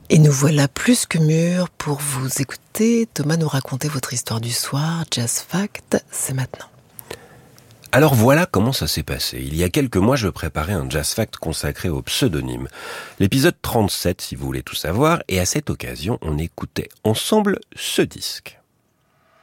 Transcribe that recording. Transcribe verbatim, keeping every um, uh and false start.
Et nous voilà plus que mûrs pour vous écouter. Thomas, nous raconter votre histoire du soir. Jazz Fact, c'est maintenant. Alors voilà comment ça s'est passé. Il y a quelques mois, je préparais un Jazz Fact consacré au pseudonyme. L'épisode trente-sept, si vous voulez tout savoir, et à cette occasion, on écoutait ensemble ce disque.